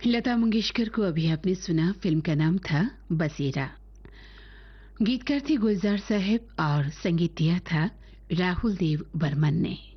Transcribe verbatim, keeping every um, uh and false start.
लता मंगेशकर को अभी आपने सुना। फिल्म का नाम था बसेरा। गीतकार थे गुलजार साहब और संगीत दिया था राहुल देव बर्मन ने।